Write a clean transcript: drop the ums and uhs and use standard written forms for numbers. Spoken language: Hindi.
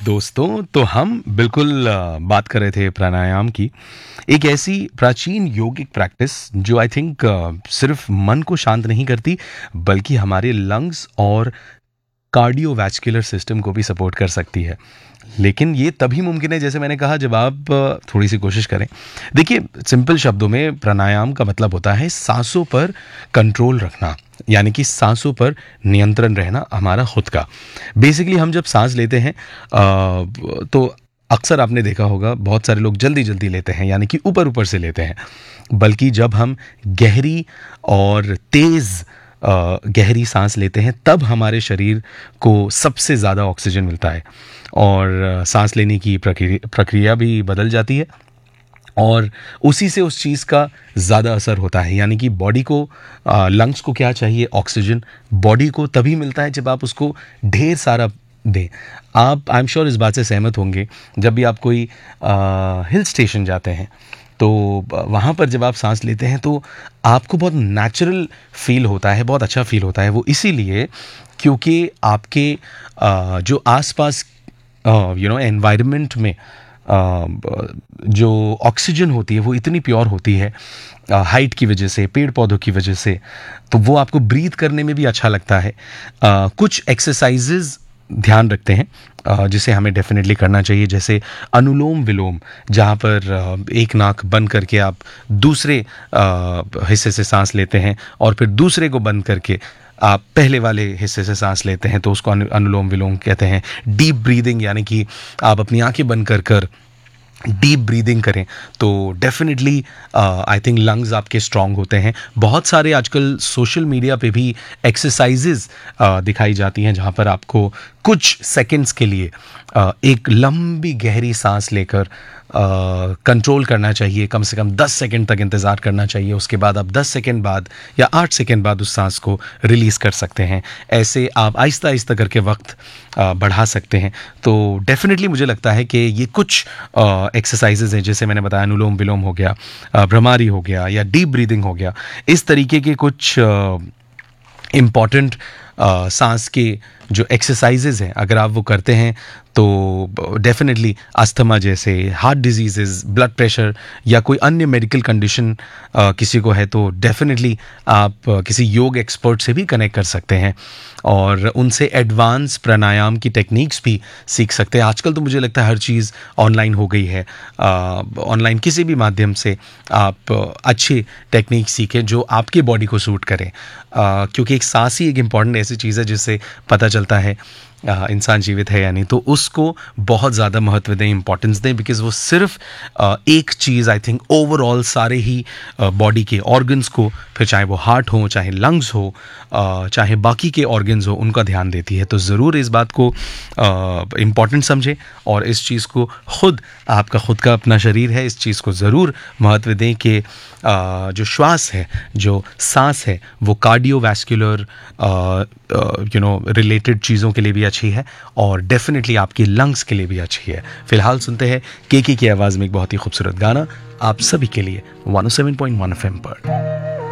दोस्तों, तो हम बिल्कुल बात कर रहे थे प्राणायाम की। एक ऐसी प्राचीन योगिक प्रैक्टिस जो आई थिंक सिर्फ मन को शांत नहीं करती, बल्कि हमारे लंग्स और कार्डियोवैस्कुलर सिस्टम को भी सपोर्ट कर सकती है। लेकिन ये तभी मुमकिन है, जैसे मैंने कहा, जब आप थोड़ी सी कोशिश करें। देखिए, सिंपल शब्दों में प्राणायाम का मतलब होता है सांसों पर कंट्रोल रखना, यानी कि सांसों पर नियंत्रण रहना हमारा खुद का। बेसिकली हम जब सांस लेते हैं तो अक्सर आपने देखा होगा बहुत सारे लोग जल्दी जल्दी लेते हैं, यानी कि ऊपर ऊपर से लेते हैं। बल्कि जब हम गहरी और तेज़ गहरी सांस लेते हैं, तब हमारे शरीर को सबसे ज़्यादा ऑक्सीजन मिलता है और सांस लेने की प्रक्रिया भी बदल जाती है और उसी से उस चीज़ का ज़्यादा असर होता है। यानी कि बॉडी को, लंग्स को क्या चाहिए? ऑक्सीजन। बॉडी को तभी मिलता है जब आप उसको ढेर सारा दें। आप, आई एम श्योर, इस बात से सहमत होंगे, जब भी आप कोई हिल स्टेशन जाते हैं तो वहाँ पर जब आप सांस लेते हैं तो आपको बहुत नेचुरल फील होता है, बहुत अच्छा फील होता है। वो इसीलिए क्योंकि आपके जो आसपास एनवायरनमेंट में जो ऑक्सीजन होती है वो इतनी प्योर होती है, हाइट की वजह से, पेड़ पौधों की वजह से, तो वो आपको ब्रीथ करने में भी अच्छा लगता है। कुछ एक्सरसाइजेज ध्यान रखते हैं जिसे हमें डेफिनेटली करना चाहिए, जैसे अनुलोम विलोम, जहाँ पर एक नाक बंद करके आप दूसरे हिस्से से सांस लेते हैं और फिर दूसरे को बंद करके आप पहले वाले हिस्से से सांस लेते हैं, तो उसको अनुलोम विलोम कहते हैं। डीप ब्रीदिंग, यानी कि आप अपनी आंखें बंद कर कर डीप ब्रीदिंग करें तो डेफिनेटली आई थिंक लंग्स आपके स्ट्रांग होते हैं। बहुत सारे आजकल सोशल मीडिया पे भी एक्सरसाइजेज दिखाई जाती हैं जहाँ पर आपको कुछ सेकंड्स के लिए एक लंबी गहरी सांस लेकर कंट्रोल करना चाहिए। कम से कम 10 सेकंड तक इंतज़ार करना चाहिए। उसके बाद आप 10 सेकंड बाद या 8 सेकंड बाद उस सांस को रिलीज़ कर सकते हैं। ऐसे आप आहिस्ता आहिस्ता करके वक्त बढ़ा सकते हैं। तो डेफिनेटली मुझे लगता है कि ये कुछ एक्सरसाइजेज हैं, जैसे मैंने बताया, अनुलोम विलोम हो गया, भ्रमारी हो गया, या डीप ब्रीदिंग हो गया। इस तरीके के कुछ इम्पॉर्टेंट सांस के जो एक्सरसाइजेज हैं, अगर आप वो करते हैं तो डेफिनेटली अस्थमा जैसे, हार्ट डिजीज़ेज़, ब्लड प्रेशर या कोई अन्य मेडिकल कंडीशन किसी को है तो डेफिनेटली आप किसी योग एक्सपर्ट से भी कनेक्ट कर सकते हैं और उनसे एडवांस प्राणायाम की टेक्निक्स भी सीख सकते हैं। आजकल तो मुझे लगता है हर चीज़ ऑनलाइन हो गई है। ऑनलाइन किसी भी माध्यम से आप अच्छी टेक्निक सीखें जो आपके बॉडी को सूट करें, क्योंकि एक सांस ही एक इम्पॉर्टेंट ऐसी चीज़ है जिससे पता चलता है इंसान जीवित है या नहीं। तो उसको बहुत ज़्यादा महत्व दें, इंपॉर्टेंस दें, बिकॉज वो सिर्फ एक चीज़, आई थिंक ओवरऑल सारे ही बॉडी के ऑर्गन्स को, फिर चाहे वो हार्ट हो, चाहे लंग्स हो, चाहे बाकी के ऑर्गन्स हो, उनका ध्यान देती है। तो ज़रूर इस बात को इम्पॉर्टेंट समझें और इस चीज़ को खुद, आपका खुद का अपना शरीर है, इस चीज़ को ज़रूर महत्व दें कि जो श्वास है, जो सांस है, वो कार्डियोवैस्कुलर रिलेटेड चीज़ों के लिए भी अच्छी है और डेफिनेटली आपकी लंग्स के लिए भी अच्छी है। फिलहाल सुनते हैं केके की आवाज़ में एक बहुत ही खूबसूरत गाना आप सभी के लिए 107.1 FM पर।